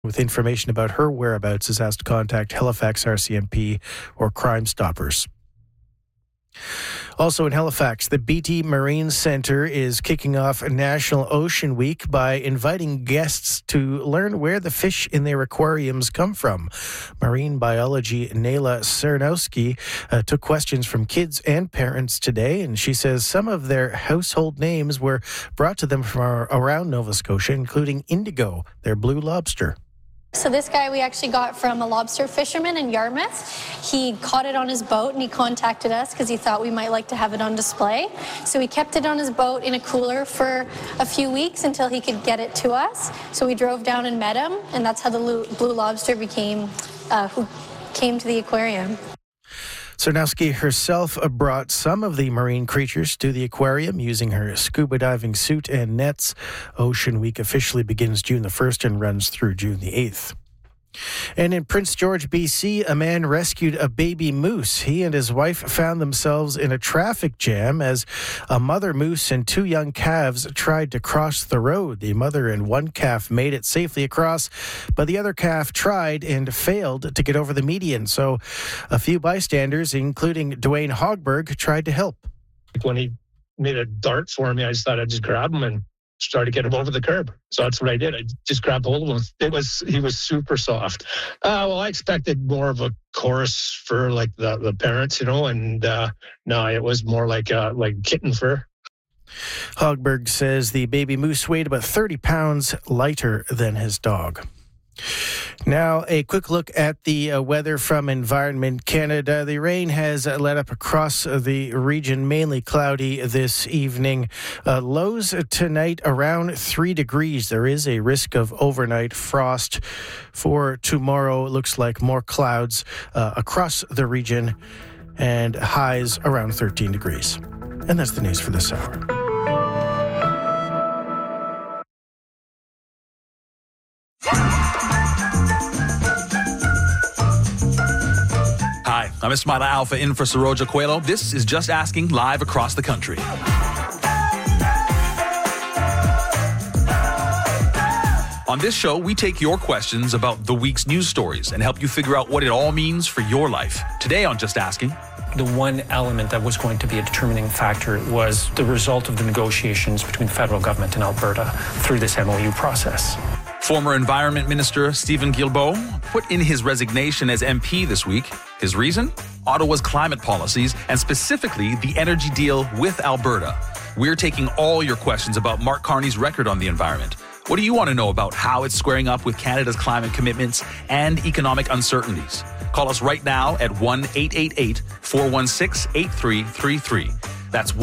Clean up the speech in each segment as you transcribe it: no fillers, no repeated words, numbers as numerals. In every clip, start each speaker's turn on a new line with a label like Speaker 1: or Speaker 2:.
Speaker 1: with information about her whereabouts is asked to contact Halifax RCMP or Crime Stoppers. Also in Halifax, the BT Marine Centre is kicking off National Ocean Week by inviting guests to learn where the fish in their aquariums come from. Marine biology Nayla Cernowski took questions from kids and parents today, and she says some of their household names were brought to them from around Nova Scotia, including Indigo, their blue lobster.
Speaker 2: So this guy we actually got from a lobster fisherman in Yarmouth. He caught it on his boat and he contacted us because he thought we might like to have it on display. So he kept it on his boat in a cooler for a few weeks until he could get it to us. So we drove down and met him, and that's how the blue lobster who came to the aquarium.
Speaker 1: Cernowski herself brought some of the marine creatures to the aquarium using her scuba diving suit and nets. Ocean Week officially begins June the 1st and runs through June the 8th. And in Prince George, BC, a man rescued a baby moose. He and his wife found themselves in a traffic jam as a mother moose and two young calves tried to cross the road. The mother and one calf made it safely across, but the other calf tried and failed to get over the median. So a few bystanders, including Dwayne Hogberg, tried to help.
Speaker 3: When he made a dart for me, I just thought I'd just grab him and try to get him over the curb. So that's what I did. I just grabbed hold of him. He was super soft. Well, I expected more of a chorus fur like the parents, and no, it was more like kitten fur.
Speaker 1: Hogberg says the baby moose weighed about 30 pounds lighter than his dog. Now, a quick look at the weather from Environment Canada. The rain has let up across the region, mainly cloudy this evening. Lows tonight around 3 degrees. There is a risk of overnight frost. For tomorrow, it looks like more clouds across the region and highs around 13 degrees. And that's the news for this hour.
Speaker 4: Hi, I'm Ismaila Alfa in for Saroja Coelho. This is Just Asking live across the country. On this show, we take your questions about the week's news stories and help you figure out what it all means for your life. Today on Just Asking,
Speaker 5: the one element that was going to be a determining factor was the result of the negotiations between the federal government and Alberta through this MOU process.
Speaker 4: Former Environment Minister Steven Guilbeault put in his resignation as MP this week. His reason? Ottawa's climate policies, and specifically the energy deal with Alberta. We're taking all your questions about Mark Carney's record on the environment. What do you want to know about how it's squaring up with Canada's climate commitments and economic uncertainties? Call us right now at 1-888-416-8333. That's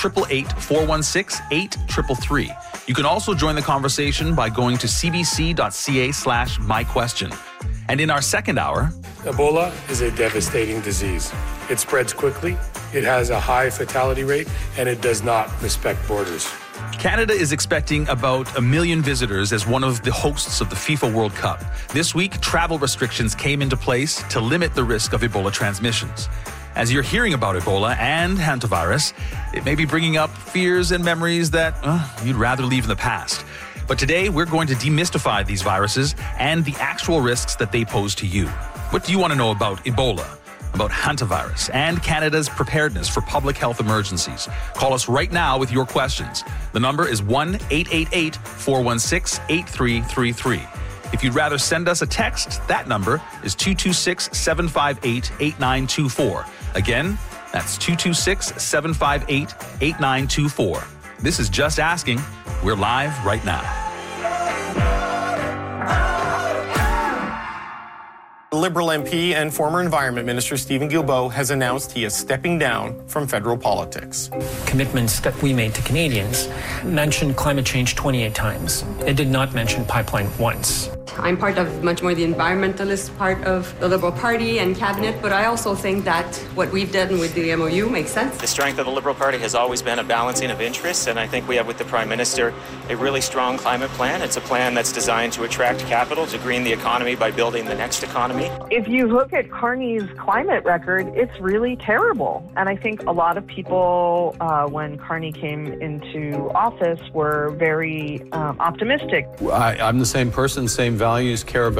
Speaker 4: 1-888-416-8333. You can also join the conversation by going to cbc.ca/myquestion. And in our second hour,
Speaker 6: Ebola is a devastating disease. It spreads quickly, it has a high fatality rate, and it does not respect borders.
Speaker 4: Canada is expecting about 1 million visitors as one of the hosts of the FIFA World Cup. This week, travel restrictions came into place to limit the risk of Ebola transmissions. As you're hearing about Ebola and hantavirus, it may be bringing up fears and memories that you'd rather leave in the past. But today, we're going to demystify these viruses and the actual risks that they pose to you. What do you want to know about Ebola, about hantavirus, and Canada's preparedness for public health emergencies? Call us right now with your questions. The number is 1-888-416-8333. If you'd rather send us a text, that number is 226-758-8924. Again, that's 226-758-8924. This is Just Asking. We're live right now.
Speaker 7: Liberal MP and former Environment Minister Steven Guilbeault has announced he is stepping down from federal politics.
Speaker 5: Commitments that we made to Canadians mentioned climate change 28 times. It did not mention pipeline once.
Speaker 8: I'm part of much more the environmentalist part of the Liberal Party and Cabinet, but I also think that what we've done with the MOU makes sense.
Speaker 9: The strength of the Liberal Party has always been a balancing of interests, and I think we have with the Prime Minister a really strong climate plan. It's a plan that's designed to attract capital, to green the economy by building the next economy.
Speaker 10: If you look at Carney's climate record, it's really terrible. And I think a lot of people, when Carney came into office, were very optimistic.
Speaker 11: I'm the same person, same values care about